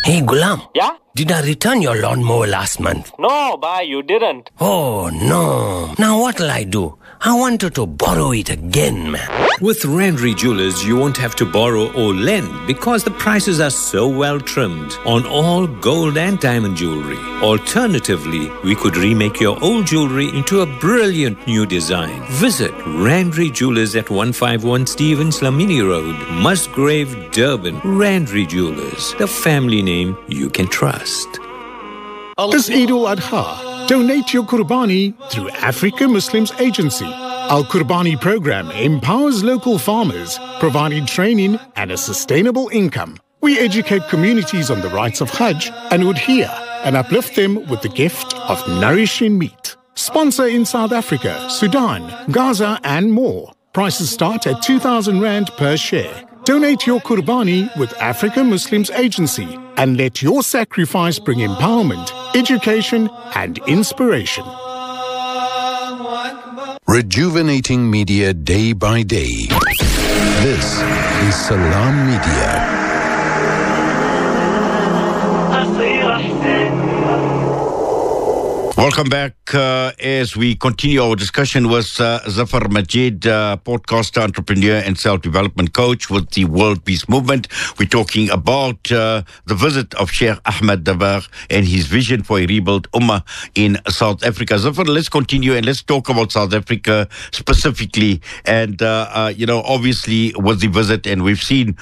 Hey, Gulam. Yeah? Did I return your lawnmower last month? No, bhai, you didn't. Oh, no. Now what'll I do? I wanted to borrow it again, man. With Randry Jewelers, you won't have to borrow or lend because the prices are so well trimmed on all gold and diamond jewelry. Alternatively, we could remake your old jewelry into a brilliant new design. Visit Randry Jewelers at 151 Stevens Lamini Road, Musgrave, Durban. Randry Jewelers, the family name you can trust. This Eid al-Adha, donate your Qurbani through Africa Muslims Agency. Our Qurbani program empowers local farmers, providing training and a sustainable income. We educate communities on the rights of Hajj and Udhiyah and uplift them with the gift of nourishing meat. Sponsor in South Africa, Sudan, Gaza and more. Prices start at 2,000 Rand per share. Donate your Qurbani with Africa Muslims Agency and let your sacrifice bring empowerment, education and inspiration. Rejuvenating media day by day. This is Salam Media. Welcome back as we continue our discussion with Zafar Majid, podcaster, entrepreneur and self-development coach with the World Peace Movement. We're talking about the visit of Sheikh Ahmed Dabagh and his vision for a rebuilt Ummah in South Africa. Zafar, let's continue and let's talk about South Africa specifically. And, obviously with the visit, and we've seen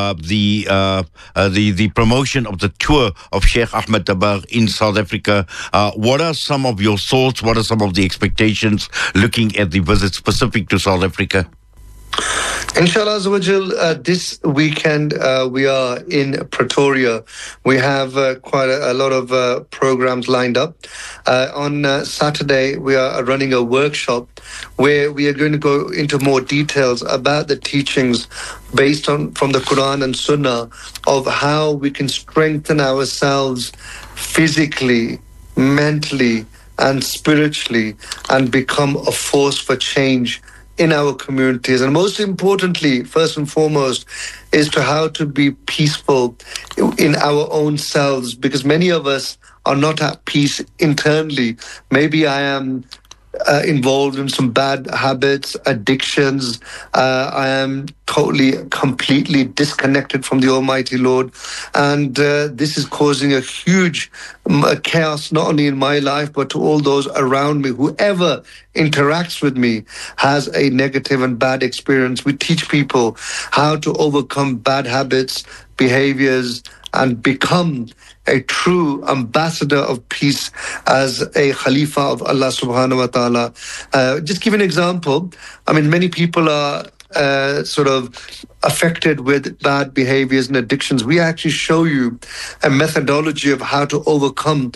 the promotion of the tour of Sheikh Ahmed Dabagh in South Africa. What are some of your thoughts? What are some of the expectations looking at the visit specific to South Africa? Inshallah Azawajal, this weekend we are in Pretoria. We have quite a lot of programs lined up. On Saturday, we are running a workshop where we are going to go into more details about the teachings based on from the Quran and Sunnah of how we can strengthen ourselves physically, mentally and spiritually and become a force for change in our communities. And most importantly, first and foremost, is to how to be peaceful in our own selves, because many of us are not at peace internally. Maybe I am involved in some bad habits, addictions. I am completely disconnected from the Almighty Lord. And this is causing a huge chaos, not only in my life, but to all those around me. Whoever interacts with me has a negative and bad experience. We teach people how to overcome bad habits, behaviors, and become a true ambassador of peace as a Khalifa of Allah subhanahu wa ta'ala. Just give an example. I mean, many people are sort of affected with bad behaviors and addictions. We actually show you a methodology of how to overcome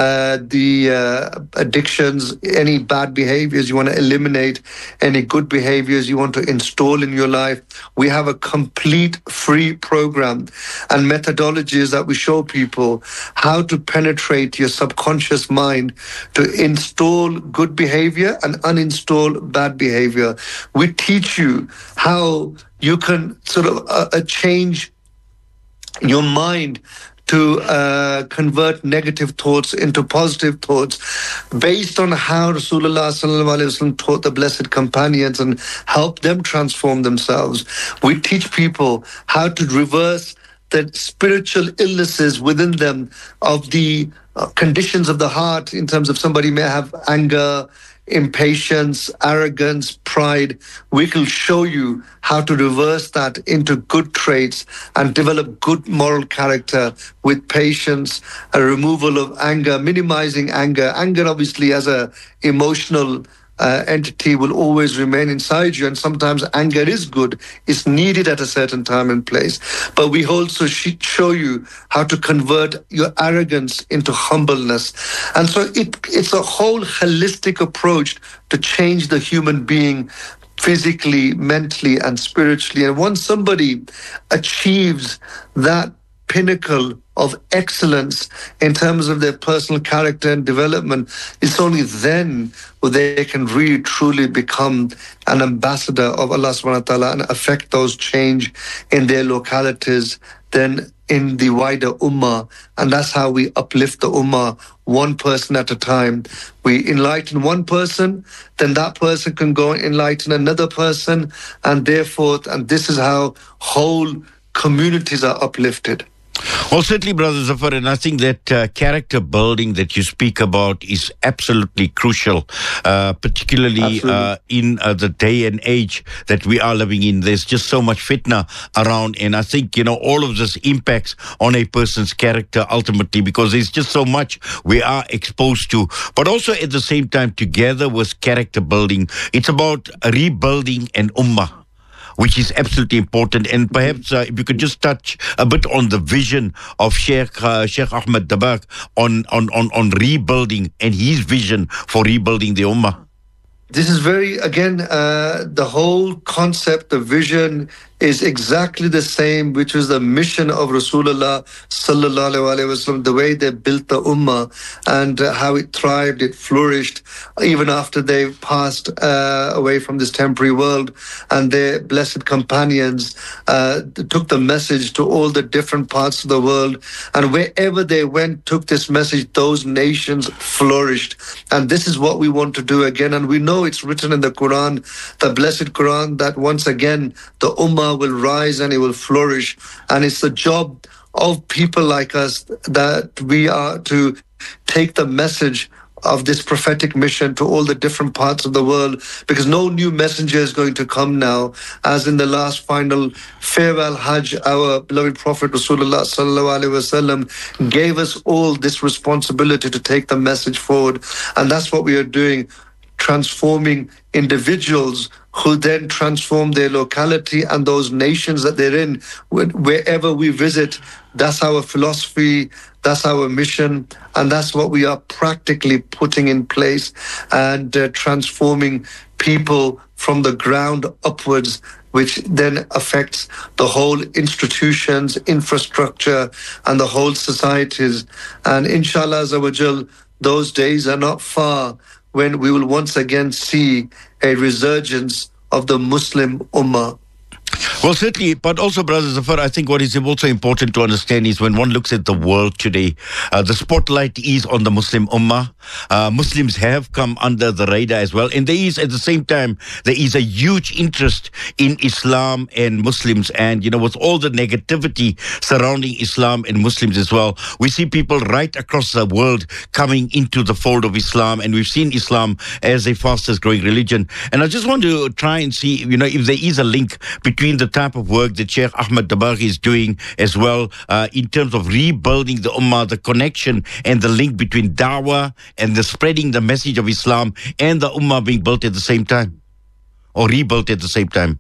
the addictions, any bad behaviors you want to eliminate, any good behaviors you want to install in your life. We have a complete free program and methodologies that we show people how to penetrate your subconscious mind to install good behavior and uninstall bad behavior. We teach you how you can sort of change your mind to convert negative thoughts into positive thoughts based on how Rasulullah sallallahu alaihi wasallam taught the blessed companions and help them transform themselves. We teach people how to reverse the spiritual illnesses within them of the conditions of the heart, in terms of somebody may have anger, impatience, arrogance, pride. We will show you how to reverse that into good traits and develop good moral character with patience, a removal of anger, minimizing anger. Anger, obviously, as a emotional entity will always remain inside you, and sometimes anger is good. It's needed at a certain time and place. But we also show you how to convert your arrogance into humbleness. And so it's a whole holistic approach to change the human being physically, mentally, and spiritually. And once somebody achieves that pinnacle of excellence in terms of their personal character and development, it's only then where they can really truly become an ambassador of Allah subhanahu wa ta'ala and affect those change in their localities then in the wider ummah. And that's how we uplift the ummah, one person at a time. We enlighten one person, then that person can go and enlighten another person, and therefore, and this is how whole communities are uplifted. Well, certainly, Brother Zafar, and I think that character building that you speak about is absolutely crucial, particularly in the day and age that we are living in. There's just so much fitna around, and I think, all of this impacts on a person's character ultimately, because there's just so much we are exposed to. But also at the same time, together with character building, it's about rebuilding an ummah, which is absolutely important. And perhaps if you could just touch a bit on the vision of Sheikh Ahmed Dabbagh on rebuilding and his vision for rebuilding the Ummah. This is the whole concept, the vision is exactly the same, which was the mission of Rasulullah sallallahu alaihi wasallam, the way they built the ummah and how it thrived, it flourished, even after they passed away from this temporary world. And their blessed companions took the message to all the different parts of the world. And wherever they went, took this message, those nations flourished. And this is what we want to do again. And we know it's written in the Quran, the blessed Quran, that once again, the ummah will rise and it will flourish. And it's the job of people like us that we are to take the message of this prophetic mission to all the different parts of the world, because no new messenger is going to come now. As in the last final farewell Hajj, our beloved Prophet Rasulullah sallallahu alaihi wasallam gave us all this responsibility to take the message forward. And that's what we are doing, transforming individuals who then transform their locality and those nations that they're in. Wherever we visit, that's our philosophy, that's our mission, and that's what we are practically putting in place and transforming people from the ground upwards, which then affects the whole institutions, infrastructure, and the whole societies. And inshallah azawajal, those days are not far when we will once again see a resurgence of the Muslim Ummah. Well, certainly, but also, Brother Zafar, I think what is also important to understand is when one looks at the world today, the spotlight is on the Muslim Ummah. Muslims have come under the radar as well. And there is, at the same time, there is a huge interest in Islam and Muslims. And, with all the negativity surrounding Islam and Muslims as well, we see people right across the world coming into the fold of Islam. And we've seen Islam as the fastest growing religion. And I just want to try and see, if there is a link between the type of work that Sheikh Ahmed Dabbagh is doing as well in terms of rebuilding the Ummah, the connection and the link between da'wah and the spreading the message of Islam and the Ummah being built at the same time or rebuilt at the same time.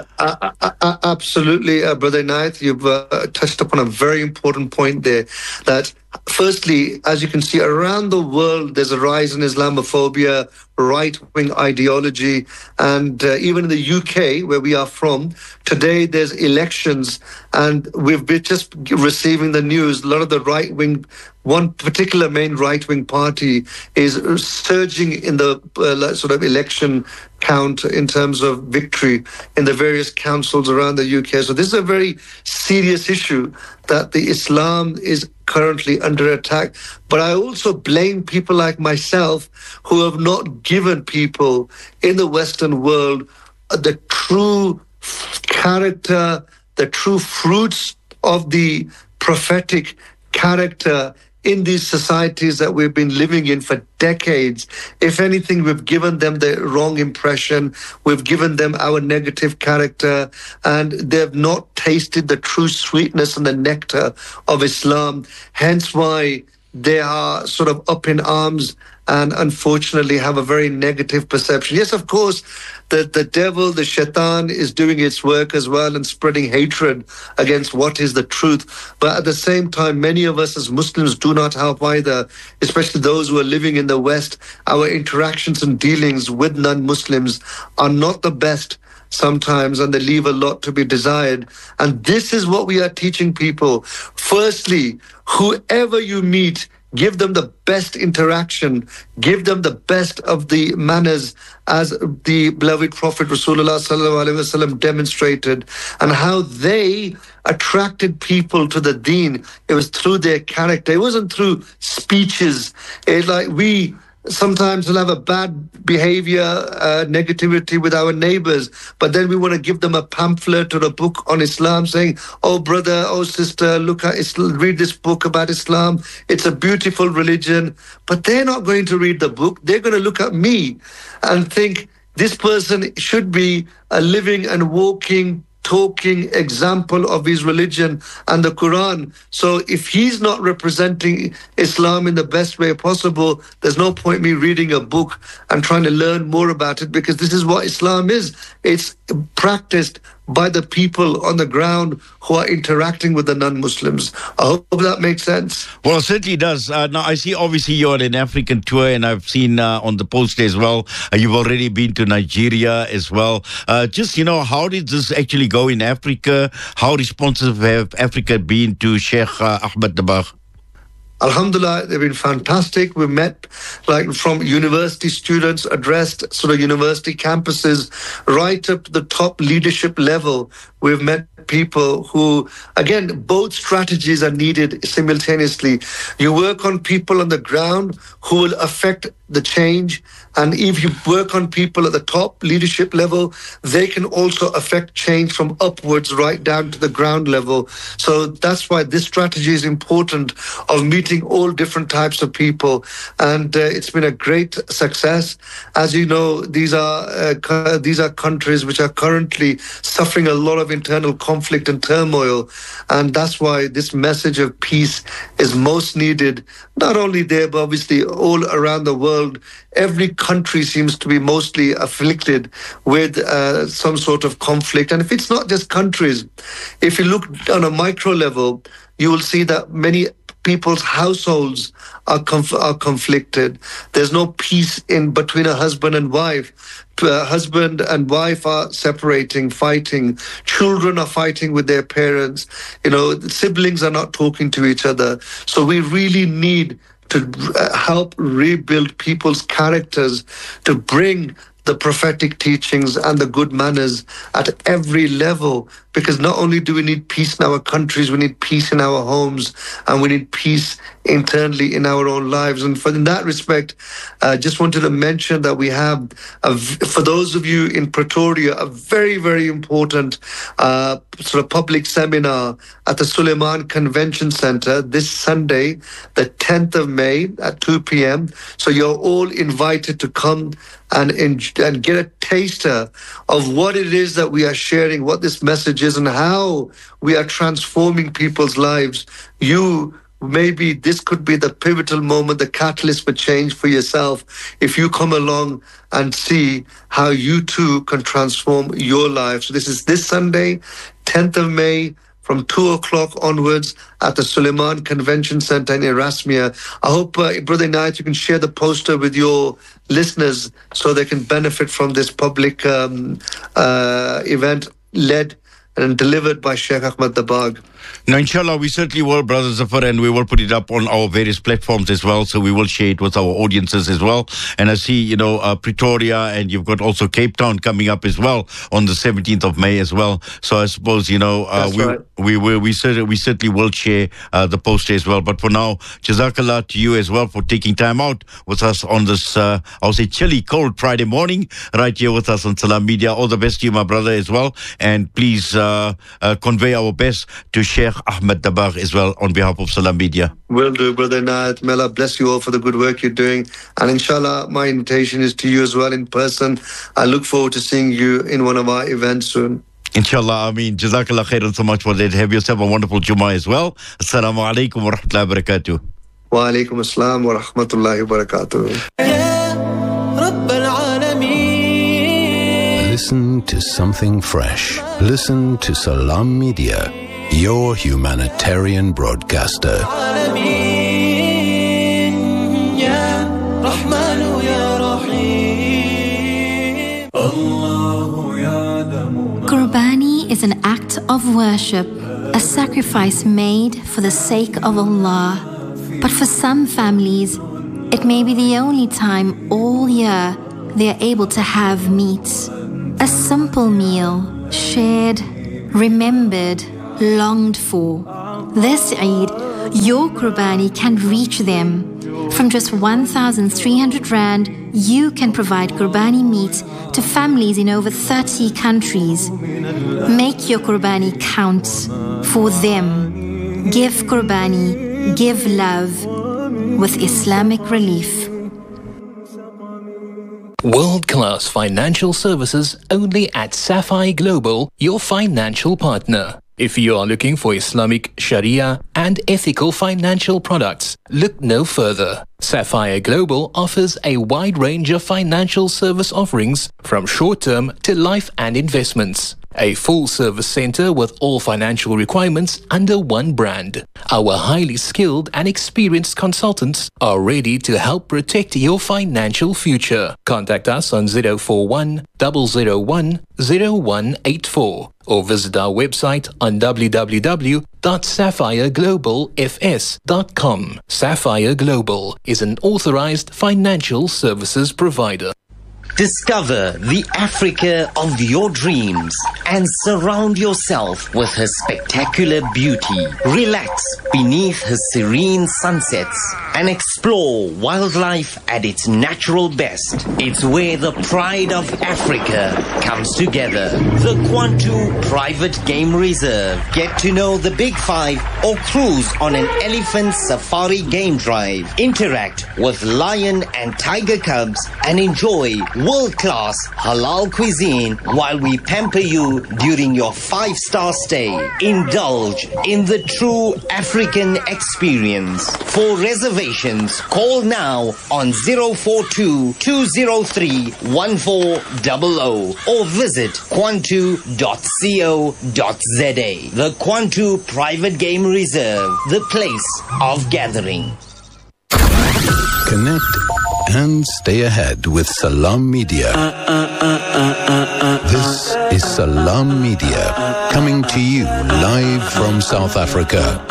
Absolutely, Brother Inayat, you've touched upon a very important point there, that firstly, as you can see, around the world, there's a rise in Islamophobia, right-wing ideology, and even in the UK, where we are from, today there's elections, and we've been just receiving the news. A lot of the right-wing, one particular main right-wing party is surging in the sort of election count in terms of victory in the various councils around the UK. So this is a very serious issue, that the Islam is currently under attack. But I also blame people like myself who have not given people in the Western world the true character, the true fruits of the prophetic character in these societies that we've been living in for decades. If anything, we've given them the wrong impression. We've given them our negative character, and they've not tasted the true sweetness and the nectar of Islam. Hence why they are sort of up in arms and unfortunately have a very negative perception. Yes, of course, the devil, the shaitan, is doing its work as well and spreading hatred against what is the truth. But at the same time, many of us as Muslims do not help either, especially those who are living in the West. Our interactions and dealings with non-Muslims are not the best sometimes, and they leave a lot to be desired. And this is what we are teaching people. Firstly, whoever you meet give them the best interaction, give them the best of the manners as the beloved Prophet Rasulullah sallallahu alaihi wasallam demonstrated, and how they attracted people to the deen. It was through their character. It wasn't through speeches. It's like we sometimes will have a bad behavior, negativity with our neighbors, but then we want to give them a pamphlet or a book on Islam saying, oh brother, oh sister, look at Islam, read this book about Islam. It's a beautiful religion. But they're not going to read the book. They're going to look at me and think this person should be a living and walking, talking example of his religion and the Quran. So if he's not representing Islam in the best way possible, there's no point me reading a book and trying to learn more about it, because this is what Islam is. It's practiced by the people on the ground who are interacting with the non-Muslims. I hope that makes sense. Well, it certainly does. Now, I see obviously you're on an African tour, and I've seen on the post as well, you've already been to Nigeria as well. Just, how did this actually go in Africa? How responsive have Africa been to Sheikh Ahmed Dabbagh? Alhamdulillah, they've been fantastic. We met from university students addressed sort of university campuses right up to the top leadership level. We've met people who, again, both strategies are needed simultaneously. You work on people on the ground who will affect the change. And if you work on people at the top leadership level, they can also affect change from upwards right down to the ground level. So that's why this strategy is important, of meeting all different types of people. And it's been a great success. As you know, these are countries which are currently suffering a lot of internal conflict and turmoil. And that's why this message of peace is most needed, not only there, but obviously all around the world. Every country seems to be mostly afflicted with some sort of conflict. And if it's not just countries, if you look on a micro level, you will see that many people's households are conflicted. There's no peace in between a husband and wife. Husband and wife are separating, fighting. Children are fighting with their parents. Siblings are not talking to each other. So we really need to help rebuild people's characters, to bring the prophetic teachings and the good manners at every level. Because not only do we need peace in our countries, we need peace in our homes, and we need peace internally in our own lives. And in that respect, I just wanted to mention that we have, for those of you in Pretoria, a very, very important sort of public seminar at the Suleiman Convention Center this Sunday, the 10th of May at 2 p.m. So you're all invited to come and get a taster of what it is that we are sharing, what this message is, and how we are transforming people's lives. Maybe this could be the pivotal moment, the catalyst for change for yourself, if you come along and see how you too can transform your life. So this is this Sunday, 10th of May, from 2 o'clock onwards at the Suleiman Convention Center in Erasmia. I hope, Brother Inayat, you can share the poster with your listeners so they can benefit from this public event led and delivered by Sheikh Ahmed Dabbagh. Now, inshallah, we certainly will, Brother Zafar, and we will put it up on our various platforms as well, so we will share it with our audiences as well. And I see, Pretoria, and you've got also Cape Town coming up as well on the 17th of May as well. So I suppose, we certainly will share the poster as well. But for now, Jazakallah to you as well for taking time out with us on this, I'll say chilly, cold Friday morning, right here with us on Salam Media. All the best to you, my brother, as well. And please convey our best to Sheikh Ahmed Dabbagh as well on behalf of Salam Media. Will do, Brother Inayat. May Allah bless you all for the good work you're doing. And inshallah, my invitation is to you as well in person. I look forward to seeing you in one of our events soon. Inshallah, Ameen. Jazakallah khairan so much for that. Have yourself a wonderful Jummah as well. Assalamu alaikum wa rahmatullahi wa barakatuh. Wa alaikum assalam wa rahmatullahi wa barakatuh. Listen to something fresh. Listen to Salam Media, your humanitarian broadcaster. Qurbani is an act of worship, a sacrifice made for the sake of Allah. But for some families, it may be the only time all year they are able to have meat. A simple meal, shared, remembered, longed for. This Eid, your Qurbani can reach them. From just 1,300 Rand, you can provide Qurbani meat to families in over 30 countries. Make your Qurbani count for them. Give Qurbani, give love with Islamic Relief. World-class financial services only at Sapphire Global, your financial partner. If you are looking for Islamic, Sharia and ethical financial products, look no further. Sapphire Global offers a wide range of financial service offerings from short-term to life and investments. A full-service center with all financial requirements under one brand. Our highly skilled and experienced consultants are ready to help protect your financial future. Contact us on 041 001 0184 or visit our website on www.sapphireglobalfs.com. Sapphire Global is an authorized financial services provider. Discover the Africa of your dreams and surround yourself with her spectacular beauty. Relax beneath her serene sunsets and explore wildlife at its natural best. It's where the pride of Africa comes together. The Kwantu Private Game Reserve. Get to know the Big Five or cruise on an elephant safari game drive. Interact with lion and tiger cubs and enjoy world-class halal cuisine while we pamper you during your 5-star stay. Indulge in the true African experience. For reservations, call now on 042-203-1400 or visit kwantu.co.za. The Kwantu Private Game Reserve, the place of gathering. Connect and stay ahead with Salam Media. This is Salam Media, coming to you live from South Africa.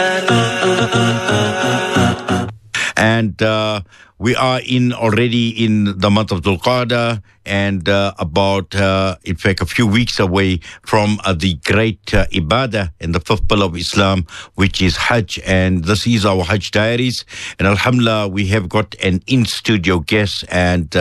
And we are already in the month of Dhul Qa'dah, and about, in fact, a few weeks away from the great ibadah and the fifth pillar of Islam, which is Hajj. And this is our Hajj Diaries. And alhamdulillah, we have got an in-studio guest, and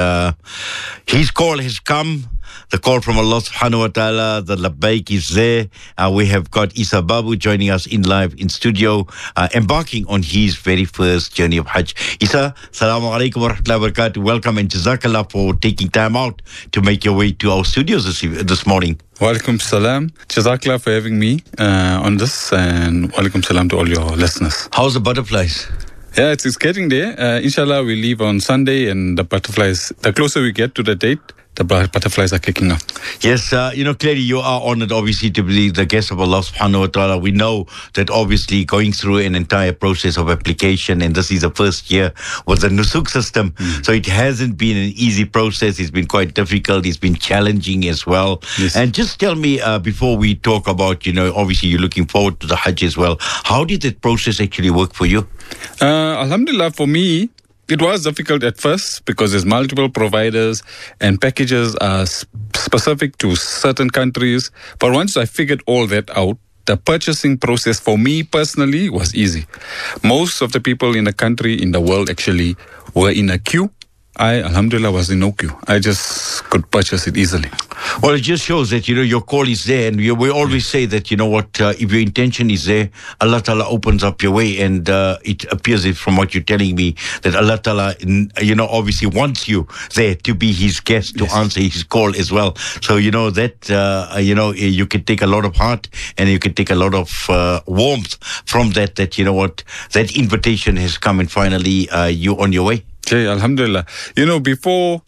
his call has come. The call from Allah subhanahu wa ta'ala, the labbaik is there. We have got Isa Babu joining us live in studio, embarking on his very first journey of Hajj. Isa, Assalamu alaikum wa rahmatullahi wa barakatuh. Welcome, and Jazakallah for taking time out to make your way to our studios this morning. Walaikum salam. Jazakallah for having me on this, and walaikum salam to all your listeners. How's the butterflies? Yeah, it's getting there. Inshallah, we leave on Sunday, and the butterflies, the closer we get to the date, the butterflies are kicking up. Yes, clearly you are honored, obviously, to be the guest of Allah subhanahu wa ta'ala. We know that obviously going through an entire process of application, and this is the first year with the Nusuk system, so it hasn't been an easy process. It's been quite difficult. It's been challenging as well. Yes. And just tell me, before we talk about, obviously you're looking forward to the Hajj as well, how did that process actually work for you? Alhamdulillah, for me, it was difficult at first because there's multiple providers and packages are specific to certain countries. But once I figured all that out, the purchasing process for me personally was easy. Most of the people in the country, in the world actually, were in a queue. I, alhamdulillah, was in no queue. I just could purchase it easily. Well, it just shows that, your call is there. And we always say that, if your intention is there, Allah Ta'ala opens up your way. And it appears from what you're telling me that Allah Ta'ala, obviously wants you there to be his guest, to answer his call as well. So, that, you can take a lot of heart and you can take a lot of warmth from that, that invitation has come and finally you're on your way. Okay, alhamdulillah. Before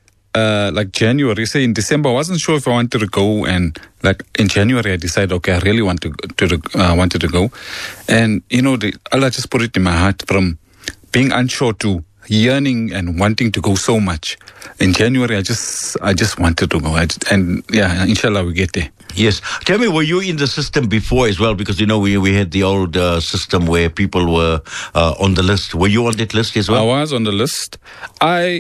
January, say in December, I wasn't sure if I wanted to go, and in January I decided, okay, I really wanted to go, and Allah just put it in my heart from being unsure to yearning and wanting to go so much. In January, I just wanted to go. Inshallah, we get there. Yes. Tell me, were you in the system before as well? Because, we had the old system where people were on the list. Were you on that list as well? I was on the list. I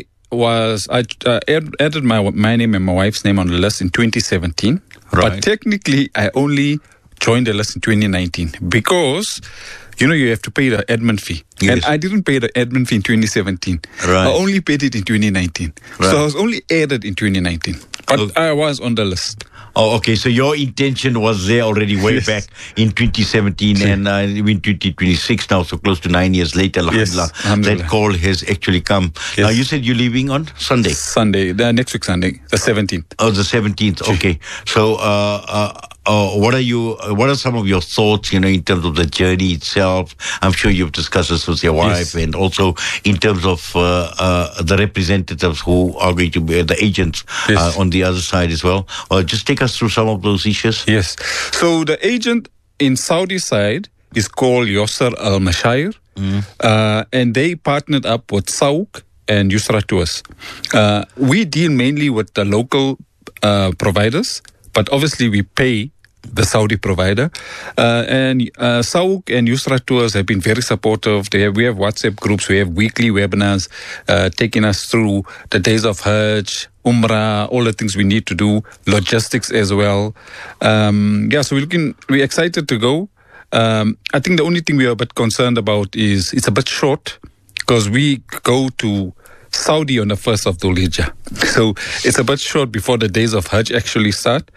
added my name and my wife's name on the list in 2017. Right. But technically, I only joined the list in 2019 because, you have to pay the admin fee. Yes. And I didn't pay the admin fee in 2017. Right. I only paid it in 2019. Right. So I was only added in 2019. But I was on the list. Oh, okay. So your intention was there already way back in 2017 and we're in 2026 now, so close to 9 years later, alhamdulillah, that call has actually come. Yes. Now, you said you're leaving on Sunday? Next week Sunday, the 17th. Oh, the 17th. Okay. So, what are some of your thoughts, in terms of the journey itself? I'm sure you've discussed this with your wife, and also in terms of the representatives who are going to be the agents on the other side as well. Just take us through some of those issues. Yes. So the agent in Saudi side is called Yasser Al Mashair, and they partnered up with Sauk and Yusra Tours. We deal mainly with the local providers, but obviously we pay the Saudi provider. And Sauk and Yusra Tours have been very supportive. We have WhatsApp groups, we have weekly webinars taking us through the days of Hajj, Umrah, all the things we need to do, logistics as well. So we're excited to go. I think the only thing we are a bit concerned about is it's a bit short because we go to Saudi on the 1st of Dhul Hijjah. So it's a bit short before the days of Hajj actually start.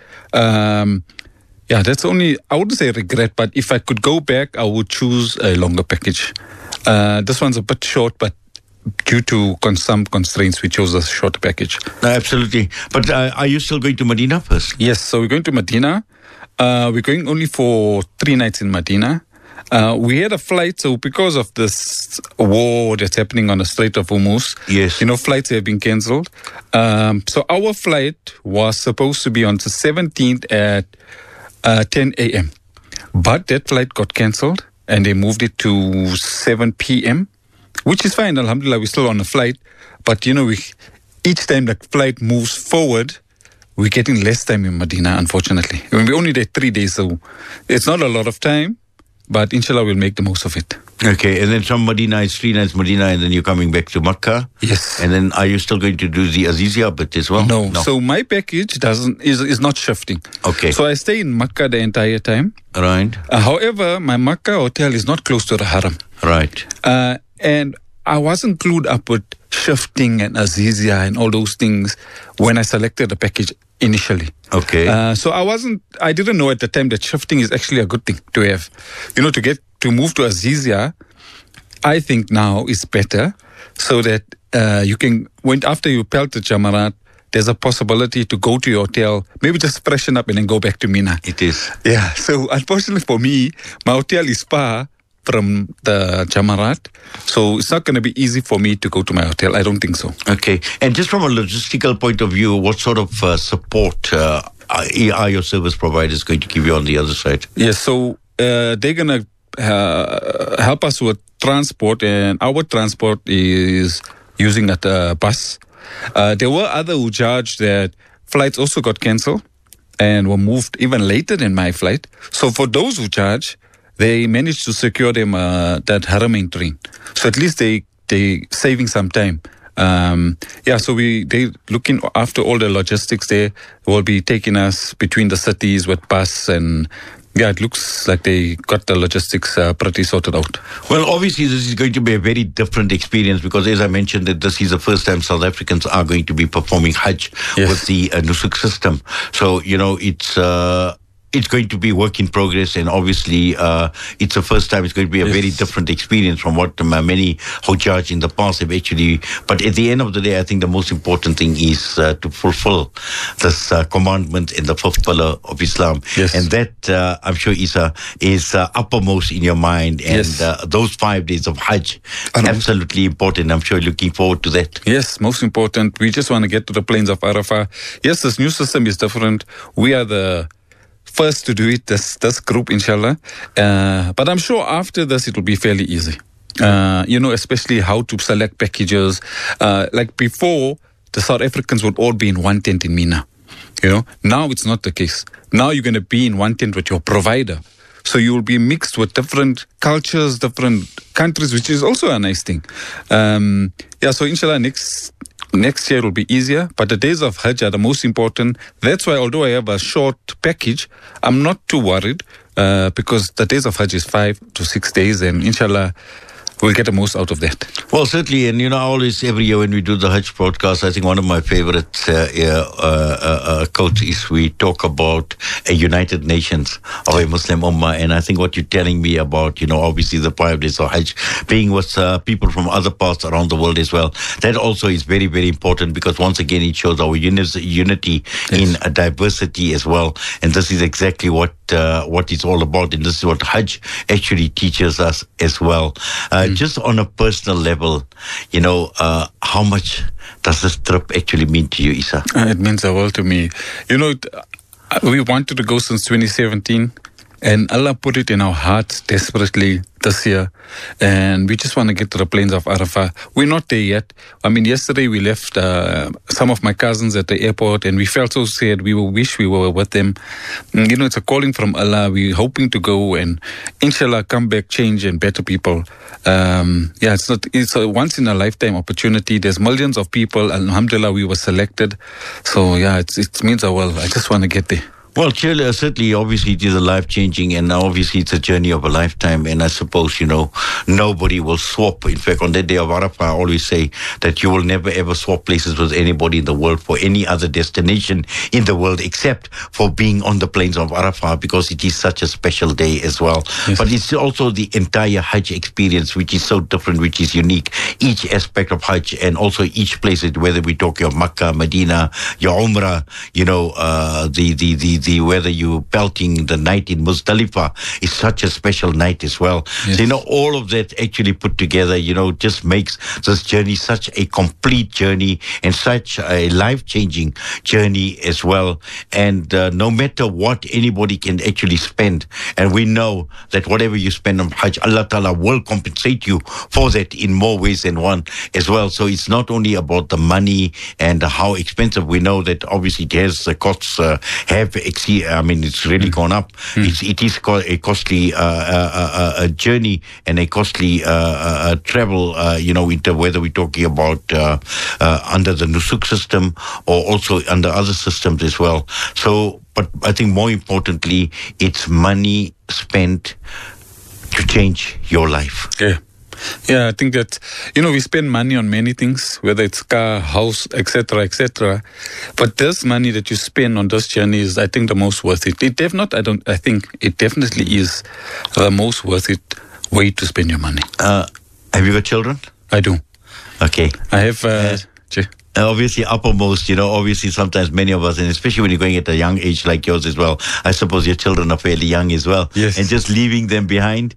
That's only, I wouldn't say regret, but if I could go back, I would choose a longer package. This one's a bit short, but due to some constraints, we chose a short package. Absolutely. But are you still going to Medina first? Yes, so we're going to Medina. We're going only for 3 nights in Medina. We had a flight, so because of this war that's happening on the Strait of Hormuz, flights have been cancelled. So our flight was supposed to be on the 17th at 10 a.m. But that flight got cancelled and they moved it to 7 p.m., which is fine. Alhamdulillah, we're still on the flight. But, each time the flight moves forward, we're getting less time in Medina, unfortunately. We only did 3 days, so it's not a lot of time. But inshallah, we'll make the most of it. Okay, and then from Medina, it's 3 nights Medina, and then you're coming back to Makkah. Yes. And then are you still going to do the Azizia bit as well? No. So my package is not shifting. Okay. So I stay in Makkah the entire time. Right. However, my Makkah hotel is not close to the Haram. Right. And I wasn't clued up with shifting and Azizia and all those things when I selected the package initially. Okay. So I didn't know at the time that shifting is actually a good thing to have. To move to Azizia, I think now is better so that you can, after you pelt the Jamarat, there's a possibility to go to your hotel, maybe just freshen up and then go back to Mina. It is. Yeah. So unfortunately for me, my hotel is far from the Jamarat. So it's not going to be easy for me to go to my hotel. I don't think so. Okay. And just from a logistical point of view, what sort of support are your service providers going to give you on the other side? Yes. So they're going to help us with transport, and our transport is using a bus. There were other Hujjaj that flights also got cancelled and were moved even later than my flight. So for those Hujjaj, they managed to secure them that Haramain train. So at least they saving some time. So they looking after all the logistics there. Will be taking us between the cities with bus, and it looks like they got the logistics pretty sorted out. Well, obviously this is going to be a very different experience because, as I mentioned, that this is the first time South Africans are going to be performing Hajj with the Nusuk system. So, it's going to be work in progress, and obviously it's the first time. It's going to be a very different experience from what many Hujjaj in the past have actually. But at the end of the day, I think the most important thing is to fulfill this commandment in the 5th pillar of Islam. Yes. And that, I'm sure, Isa, is uppermost in your mind. And those 5 days of Hajj, absolutely important. I'm sure looking forward to that. Yes, most important. We just want to get to the plains of Arafah. Yes, this new system is different. We are the first to do it, this group, inshallah. But I'm sure after this, it will be fairly easy. especially how to select packages. Like before, the South Africans would all be in one tent in Mina. Now it's not the case. Now you're going to be in one tent with your provider. So you will be mixed with different cultures, different countries, which is also a nice thing. So inshallah, next year will be easier. But the days of Hajj are the most important. That's why, although I have a short package, I'm not too worried because the days of Hajj is 5 to 6 days, and inshallah, we'll get the most out of that. Well, certainly, and always every year when we do the Hajj podcast, I think one of my favorite quotes is we talk about a United Nations of a Muslim Ummah, and I think what you're telling me about, obviously the 5 days of Hajj, being with people from other parts around the world as well, that also is very, very important because once again it shows our unity in diversity as well, and this is exactly what it's all about, and this is what Hajj actually teaches us as well. Just on a personal level, how much does this trip actually mean to you, Isa? It means the world to me. We wanted to go since 2017, and Allah put it in our hearts desperately this year, and we just want to get to the plains of Arafah. We're not there yet. Yesterday we left some of my cousins at the airport, and we felt so sad. We wish we were with them. It's a calling from Allah. We're hoping to go and inshallah come back changed and better people. It's a once in a lifetime opportunity. There's millions of people. Alhamdulillah, we were selected. So it means the world. I just want to get there. Well, certainly, obviously, it is a life-changing, and obviously it's a journey of a lifetime, and I suppose, nobody will swap. In fact, on that day of Arafah, I always say that you will never, ever swap places with anybody in the world for any other destination in the world except for being on the plains of Arafah, because it is such a special day as well. Yes. But it's also the entire Hajj experience, which is so different, which is unique. Each aspect of Hajj, and also each place, whether we talk your Makkah, Medina, your Umrah, whether you belting the night in Muzdalifah is such a special night as well. Yes. So, all of that actually put together, just makes this journey such a complete journey and such a life-changing journey as well. And no matter what anybody can actually spend, and we know that whatever you spend on Hajj, Allah Ta'ala will compensate you for that in more ways than one as well. So it's not only about the money and how expensive. We know that obviously it has the costs it's really gone up. It is a costly journey and a costly travel, whether we're talking about under the Nusuk system or also under other systems as well. So, but I think more importantly, it's money spent to change your life. Yeah, I think that, we spend money on many things, whether it's car, house, etc., etc. But this money that you spend on this journey is, I think, the most worth it. I think it definitely is the most worth it way to spend your money. Have you got children? I do. Okay. I have... obviously uppermost, obviously sometimes many of us, and especially when you're going at a young age like yours as well, I suppose your children are fairly young as well. Yes. And just leaving them behind.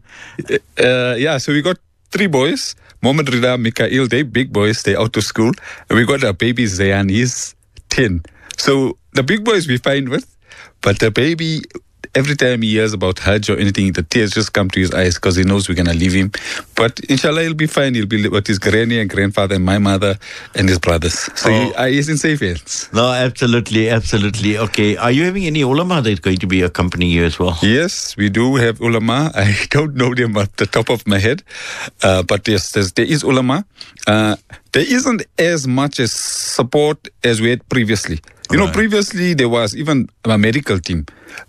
So we got 3 boys, Mohammed Rida, Mikael, they big boys, they out of school. And we got a baby, Zayan, he's 10. So the big boys we fine with, but the baby, every time he hears about Hajj or anything, the tears just come to his eyes because he knows we're going to leave him. But inshallah, he'll be fine. He'll be with his granny and grandfather and my mother and his brothers. So he's in safe hands. No, absolutely. Okay. Are you having any ulama that's going to be accompanying you as well? Yes, we do have ulama. I don't know them at the top of my head. But yes, there is ulama. There isn't as much as support as we had previously. Previously there was even a medical team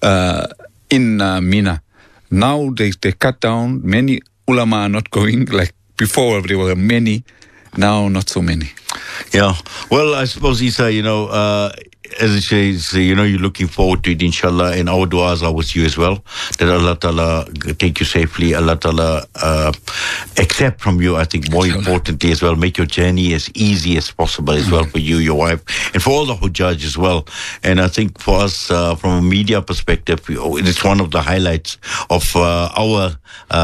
in Mina. Now they cut down. Many ulama are not going. Like before, there were many. Now, not so many. Yeah. Well, I suppose, Isa, as it says, you're looking forward to it, inshallah, and our du'as are with you as well, that Allah Ta'ala take you safely, Allah Ta'ala accept from you, I think, more importantly as well, make your journey as easy as possible as well for you, your wife, and for all the Hujjaj as well. And I think for us, from a media perspective, it's one of the highlights of our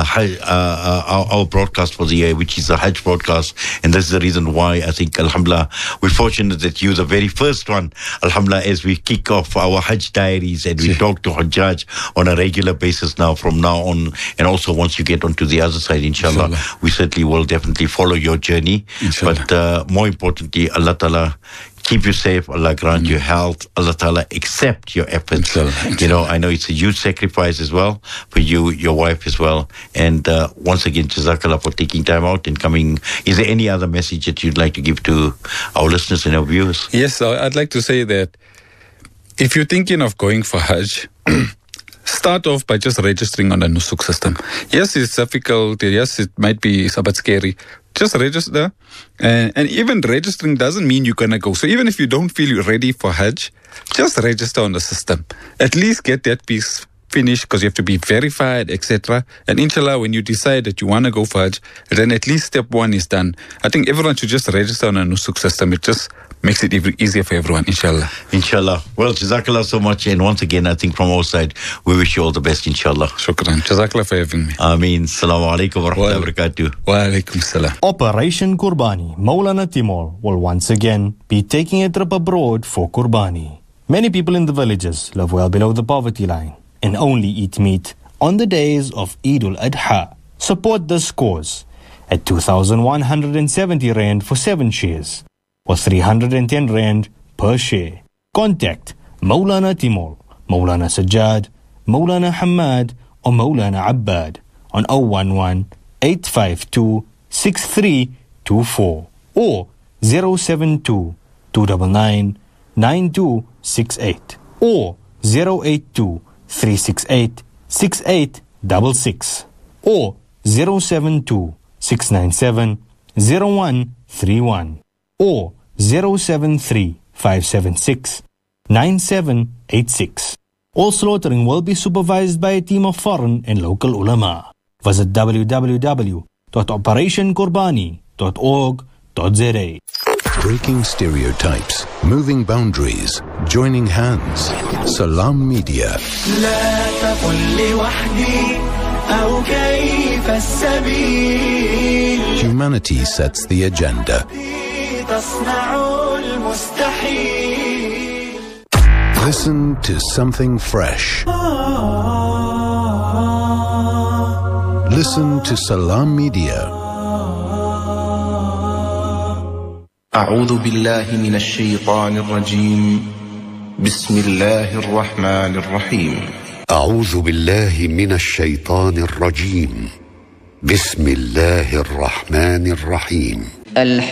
broadcast for the year, which is the Hajj broadcast, and this is the reason why I think, alhamdulillah, we're fortunate that you're the very first one, alhamdulillah, alhamdulillah, as we kick off our Hajj diaries and we talk to Hajjaj on a regular basis now, from now on, and also once you get onto the other side, inshallah, we certainly will definitely follow your journey. Inshallah. But more importantly, Allah Ta'ala keep you safe, Allah grant you health, Allah Ta'ala accept your efforts. You know, I know it's a huge sacrifice as well for you, your wife as well. And once again, Jazakallah for taking time out and coming. Is there any other message that you'd like to give to our listeners and our viewers? Yes, I'd like to say that if you're thinking of going for Hajj, start off by just registering on the Nusuk system. Yes, it's difficult. Yes, it might be a bit scary. Just register. And even registering doesn't mean you're going to go. So even if you don't feel you're ready for Hajj, just register on the system. At least get that piece finished, because you have to be verified, etc. And inshallah, when you decide that you want to go for Hajj, then at least step one is done. I think everyone should just register on a Nusuk system. It just makes it easier for everyone, inshallah. Inshallah. Well, Jazakallah so much. And once again, I think from our side, we wish you all the best, inshallah. Shukran. Jazakallah for having me. Ameen. Assalamu alaikum wa rahmatullahi wa barakatuh. Wa alaikum salam. Operation Qurbani, Maulana Timur will once again be taking a trip abroad for Qurbani. Many people in the villages live well below the poverty line and only eat meat on the days of Eid al-Adha. Support this cause at 2,170 Rand for 7 shares or 310 Rand per share. Contact Maulana Timur, Maulana Sajjad, Maulana Hamad or Maulana Abbad on 011-852-6324 or 072-299-9268 or 082-368-6866 or 072-697-0131 or 073-576-9786. All slaughtering will be supervised by a team of foreign and local ulama. Visit www.operationqurbani.org.za. Breaking stereotypes, moving boundaries, joining hands. Salam Media. Humanity sets the agenda. Listen to something fresh. Listen to Salam Media. أعوذ بالله من الشيطان الرجيم بسم الله الرحمن الرحيم أعوذ بالله من الشيطان الرجيم بسم الله الرحمن الرحيم